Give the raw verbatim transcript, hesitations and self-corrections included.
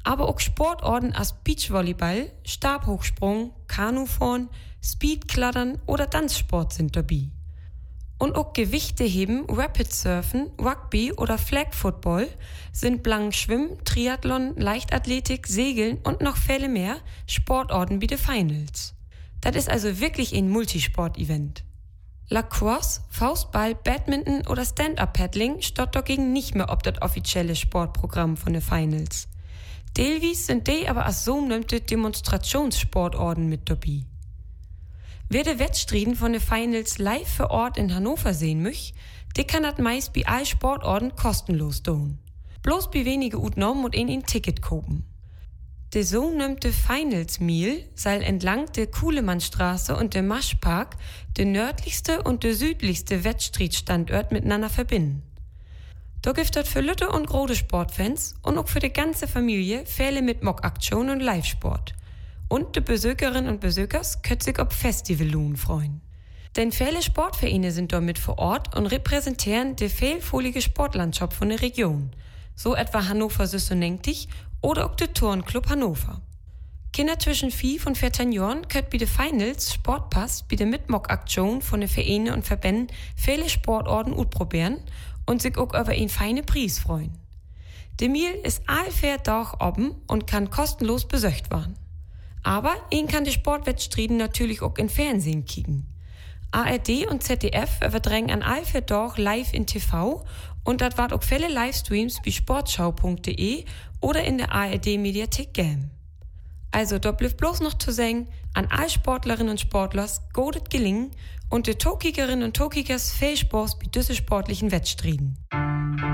Aber auch Sportarten als Beachvolleyball, Stabhochsprung, Kanufahren, Speedklattern oder Tanzsport sind dabei. Und auch Gewichte heben, Rapid Surfen, Rugby oder Flag Football sind blank Schwimmen, Triathlon, Leichtathletik, Segeln und noch viele mehr Sportarten wie die Finals. Das ist also wirklich ein Multisport-Event. Lacrosse, Faustball, Badminton oder Stand-Up-Paddling steht dagegen nicht mehr auf das offizielle Sportprogramm von den Finals. Teilweise sind die aber als sogenannte Demonstrationssportarten mit dabei. Wer die Wettstriden von den Finals live vor Ort in Hannover sehen möchte, der kann das meist bei allen Sportarten kostenlos tun. Bloß bei wenige Utnormen und ein Ticket kaufen. Der sogenannte Finals Meal soll entlang der Kuhlemannstraße und der Maschpark der nördlichste und der südlichste Wettstreitstandort miteinander verbinden. Da gibt es für Lütte und große Sportfans und auch für die ganze Familie viele Mitmachaktionen und Live-Sport. Und die Besucherinnen und Besucher können sich auf Festivalun freuen. Denn viele Sportvereine sind damit vor Ort und repräsentieren die vielfältige Sportlandschaft von der Region. So etwa Hannover sechsundneunzig oder auch der Turnclub Hannover. Kinder zwischen fünf und vierzehn Jahren können bei den Finals Sportpass bei der Mitmachaktion von den Vereinen und Verbänden viele Sportarten ausprobieren und sich auch über einen feinen Preis freuen. Der Meal ist allfair Tag oben und kann kostenlos besucht werden. Aber ihn kann die Sportwettstriden natürlich auch im Fernsehen kicken. A R D und Z D F übertragen an allfair Tag live in T V und das wird auch viele Livestreams wie sportschau punkt de oder in der A R D-Mediathek geben. Also, da bleibt bloß noch zu sagen, an all Sportlerinnen und Sportlers godet gelingen und die Tokikerinnen und Tokikers viel Spaß bei diesen sportlichen Wettstriden.